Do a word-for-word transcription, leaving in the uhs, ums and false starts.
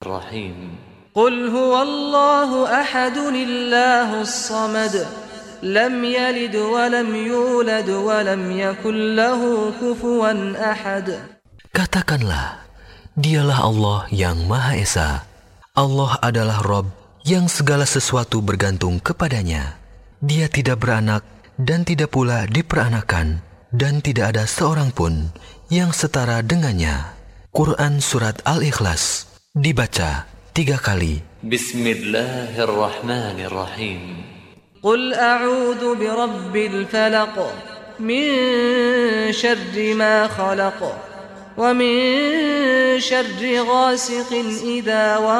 الرحيم قل هو الله أحد الله الصمد لم يلد ولم يولد ولم يكن له كفوا أحد. Katakanlah, dialah Allah yang Maha Esa. Allah adalah Rabb yang segala sesuatu bergantung kepadanya. Dia tidak beranak dan tidak pula diperanakan, dan tidak ada seorang pun yang setara dengannya. Quran Surat Al-Ikhlas dibaca tiga kali. Bismillahirrahmanirrahim. Qul a'udzu birabbil falaq min syarri ma khalaq wa min syarri ghasiqin idza